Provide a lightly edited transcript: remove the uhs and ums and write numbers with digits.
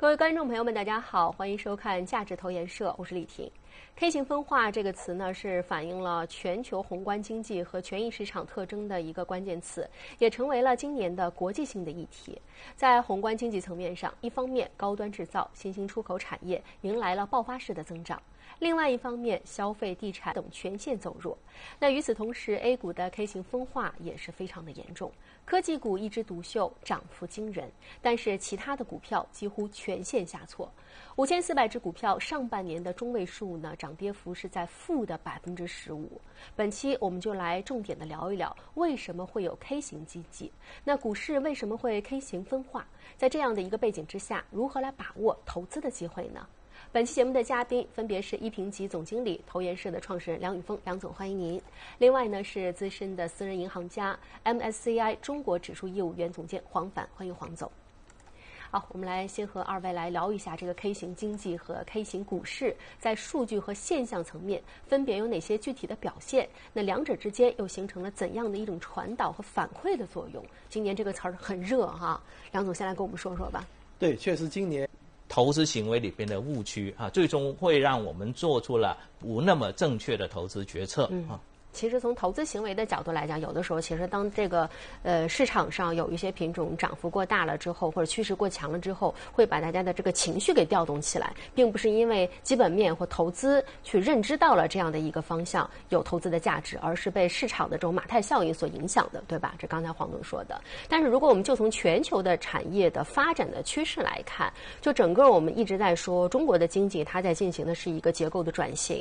各位观众朋友们，大家好，欢迎收看价值投研社，我是李婷。K 型分化这个词呢，是反映了全球宏观经济和权益市场特征的一个关键词，也成为了今年的国际性的议题。在宏观经济层面上，一方面高端制造、新兴出口产业迎来了爆发式的增长，另外一方面消费、地产等全线走弱。那与此同时 ，A 股的 K 型分化也是非常的严重，科技股一枝独秀，涨幅惊人，但是其他的股票几乎全线下挫。5400只股票上半年的中位数呢，涨跌幅是在负的15%。本期我们就来重点的聊一聊，为什么会有 K 型经济？那股市为什么会 K 型分化？在这样的一个背景之下，如何来把握投资的机会呢？本期节目的嘉宾分别是一评级总经理、投研社的创始人梁宇峰，梁总欢迎您。另外呢是资深的私人银行家 MSCI 中国指数业务员总监黄凡，欢迎黄总。好，我们来先和二位来聊一下这个 K 型经济和 K 型股市在数据和现象层面分别有哪些具体的表现，那两者之间又形成了怎样的一种传导和反馈的作用？今年这个词儿很热哈，梁总先来跟我们说说吧。 对，确实今年投资行为里边的误区最终会让我们做出了不那么正确的投资决策其实从投资行为的角度来讲，有的时候其实当这个市场上有一些品种涨幅过大了之后，或者趋势过强了之后，会把大家的这个情绪给调动起来，并不是因为基本面或投资去认知到了这样的一个方向有投资的价值，而是被市场的这种马太效应所影响的，对吧？这刚才黄总说的。但是如果我们就从全球的产业的发展的趋势来看，就整个我们一直在说中国的经济它在进行的是一个结构的转型，